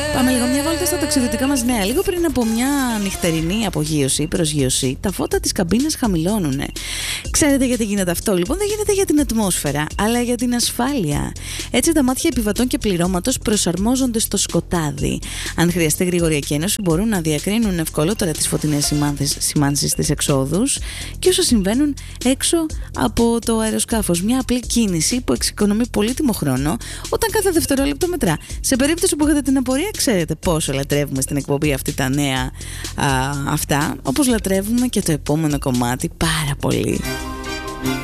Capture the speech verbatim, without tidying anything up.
Πάμε λίγο μια βόλτα στα ταξιδιωτικά μας νέα. Λίγο πριν από μια νυχτερινή απογείωση, προσγείωση, τα φώτα της καμπίνας χαμηλώνουνε. Ξέρετε γιατί γίνεται αυτό? Λοιπόν, δεν γίνεται για την ατμόσφαιρα, αλλά για την ασφάλεια. Έτσι, τα μάτια επιβατών και πληρώματος προσαρμόζονται στο σκοτάδι. Αν χρειαστεί γρήγορη εκένωση, μπορούν να διακρίνουν ευκολότερα τις φωτεινές σημάνσεις στις εξόδους και όσα συμβαίνουν έξω από το αεροσκάφος. Μια απλή κίνηση που εξοικονομεί πολύτιμο χρόνο όταν κάθε δευτερόλεπτο μετρά. Σε περίπτωση που έχετε την απορία, ξέρετε πόσο λατρεύουμε στην εκπομπή αυτή τα νέα α, αυτά, όπως λατρεύουμε και το επόμενο κομμάτι πάρα πολύ.